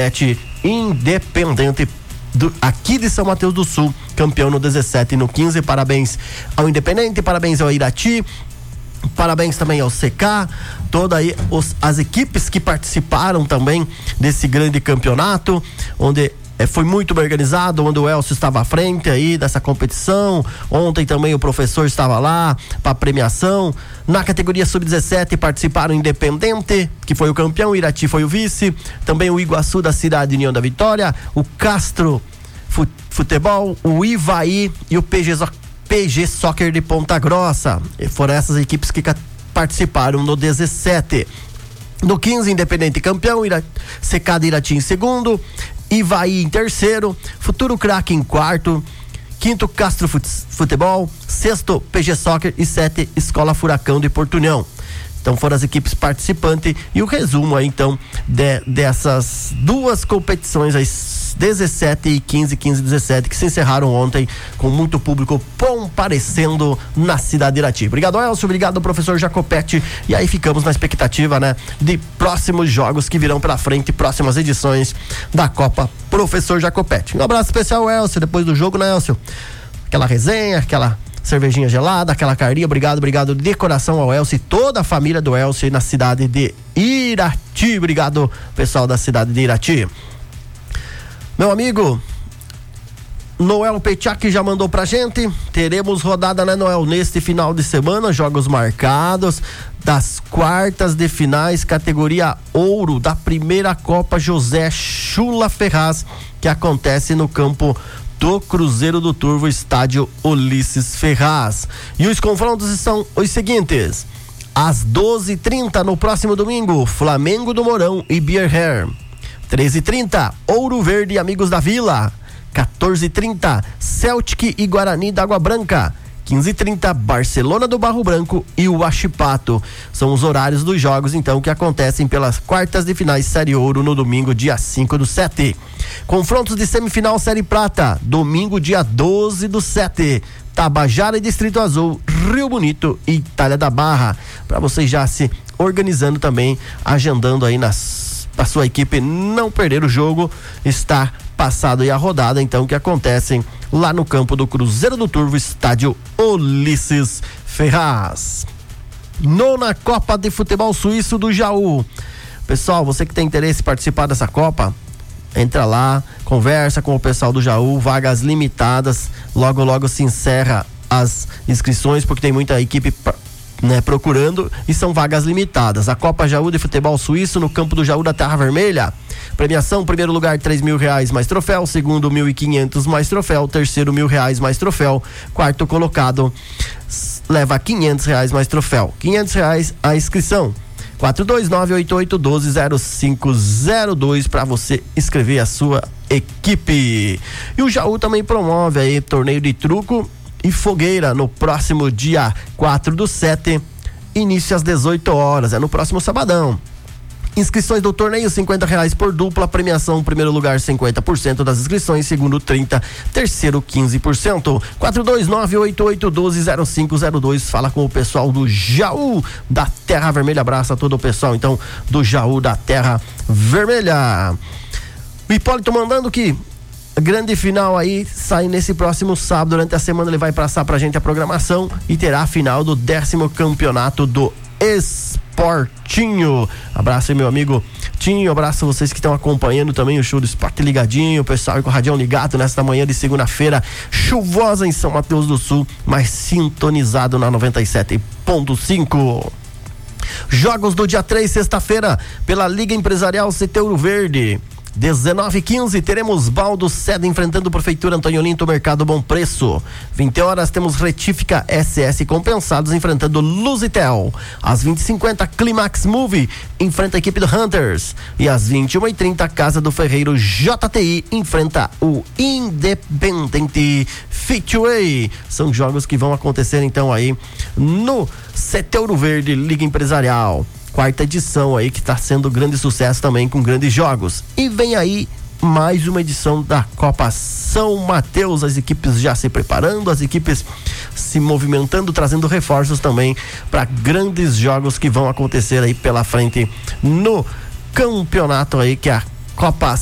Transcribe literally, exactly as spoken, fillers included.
compete Independente do, aqui de São Mateus do Sul, campeão no dezessete e no quinze. Parabéns ao Independente, parabéns ao Irati, parabéns também ao C K, toda aí os, as equipes que participaram também desse grande campeonato, onde é, foi muito bem organizado, onde o Elcio estava à frente aí dessa competição. Ontem também o professor estava lá para premiação. Na categoria sub dezessete participaram o Independente, que foi o campeão, o Irati foi o vice, também o Iguaçu da Cidade União da Vitória, o Castro Futebol, o Ivaí e o P G P G Soccer de Ponta Grossa. E foram essas equipes que participaram no dezessete. No quinze, Independente campeão, Ira... C K de Irati em segundo, Ivaí em terceiro, Futuro Craque em quarto, quinto Castro Futebol, sexto P G Soccer e sete Escola Furacão de Portunhão. Então foram as equipes participantes e o resumo aí então de, dessas duas competições, as dezessete e quinze, quinze e dezessete, que se encerraram ontem com muito público comparecendo na cidade de Irati. Obrigado, Elcio, obrigado, professor Jacopetti, e aí ficamos na expectativa, né, de próximos jogos que virão pela frente, próximas edições da Copa Professor Jacopetti. Um abraço especial, Elcio, depois do jogo, né, Elcio? Aquela resenha, aquela cervejinha gelada, aquela carninha. Obrigado, obrigado de coração ao Elcio e toda a família do Elcio na cidade de Irati. Obrigado, pessoal da cidade de Irati. Meu amigo Noel Petiac já mandou pra gente. Teremos rodada, né, Noel, neste final de semana, jogos marcados das quartas de finais, categoria ouro da primeira Copa José Chula Ferraz, que acontece no campo do Cruzeiro do Turvo, estádio Ulisses Ferraz. E os confrontos são os seguintes: às doze e trinta no próximo domingo, Flamengo do Mourão e Beer Hair. treze e trinta, Ouro Verde e Amigos da Vila. quatorze e trinta, Celtic e Guarani da Água Branca. quinze e trinta, Barcelona do Barro Branco e o Huachipato. São os horários dos jogos, então, que acontecem pelas quartas de finais Série Ouro no domingo, dia cinco do sete. Confrontos de semifinal Série Prata, domingo, dia doze do sete. Tabajara e Distrito Azul, Rio Bonito e Itália da Barra. Para vocês já se organizando também, agendando aí nas, a sua equipe não perder o jogo. Está passado aí a rodada, então, que acontecem lá no campo do Cruzeiro do Turvo, estádio Ulisses Ferraz. Nona Copa de Futebol Suíço do Jaú. Pessoal, você que tem interesse em participar dessa Copa, entra lá, conversa com o pessoal do Jaú, vagas limitadas, logo logo se encerra as inscrições, porque tem muita equipe, né, procurando, e são vagas limitadas. A Copa Jaú de Futebol Suíço no campo do Jaú da Terra Vermelha. Premiação: primeiro lugar três mil reais mais troféu, segundo mil e quinhentos mais troféu, terceiro mil reais mais troféu, quarto colocado leva quinhentos reais mais troféu. Quinhentos reais a inscrição. quatro dois nove, oito oito um dois, zero cinco zero dois para você escrever a sua equipe. E o Jaú também promove aí torneio de truco e fogueira no próximo dia quatro do sete, início às dezoito horas, é no próximo sabadão. Inscrições do torneio, cinquenta reais por dupla. Premiação: primeiro lugar cinquenta por cento das inscrições, segundo trinta por cento, terceiro quinze por cento. quatro dois nove, oito oito um dois, zero cinco zero dois. Fala com o pessoal do Jaú da Terra Vermelha. Abraça todo o pessoal então do Jaú da Terra Vermelha. O Hipólito mandando que a grande final aí sai nesse próximo sábado. Durante a semana ele vai passar pra gente a programação e terá a final do décimo campeonato do Esportinho. Abraço aí, meu amigo Tinho, abraço a vocês que estão acompanhando também o show do Esporte ligadinho, o pessoal aí com o radião ligado nesta manhã de segunda-feira chuvosa em São Mateus do Sul, mas sintonizado na noventa e sete ponto cinco. Jogos do dia três, sexta-feira, pela Liga Empresarial C T Ouro Verde. dezenove e quinze, teremos Baldo Seda enfrentando Prefeitura Antônio Olinto, Mercado Bom Preço. vinte horas temos Retífica S S Compensados enfrentando Luzitel. Às vinte e cinquenta, Climax Movie enfrenta a equipe do Hunters. E às vinte e uma e trinta, Casa do Ferreiro J T I enfrenta o Independente Fitway. São jogos que vão acontecer então aí no C T Ouro Verde Liga Empresarial. Quarta edição aí que está sendo grande sucesso também, com grandes jogos. E vem aí mais uma edição da Copa São Mateus, as equipes já se preparando, as equipes se movimentando, trazendo reforços também para grandes jogos que vão acontecer aí pela frente no campeonato aí, que é a Copa